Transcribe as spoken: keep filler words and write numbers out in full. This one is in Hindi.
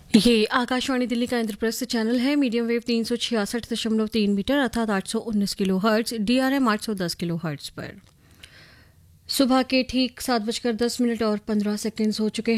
ये आकाशवाणी दिल्ली का इंद्रप्रस्थ चैनल है। मीडियम वेव तीन सौ छियासठ दशमलव तीन मीटर अर्थात आठ सौ उन्नीस किलो हर्ट्ज, डीआरएम आठ सौ दस किलो हर्ट्ज पर सुबह के ठीक सात बजकर दस मिनट और पंद्रह सेकंड्स हो चुके हैं।